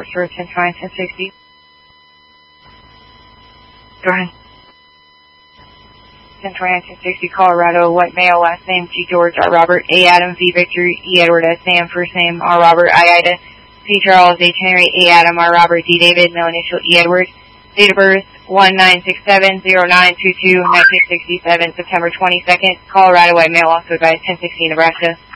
Fort Stewart, 1060. Go ahead. 1060, Colorado, white male, last name G. George, R. Robert, A. Adam, V. Victor, E. Edward, S. Sam, first name R. Robert, I. Ida, C. Charles, H. Henry, A. Adam, R. Robert, D. David, male initial E. Edward, date of birth 1967-09-22-1967, September 22nd, Colorado, white male, also advised 1060, Nebraska.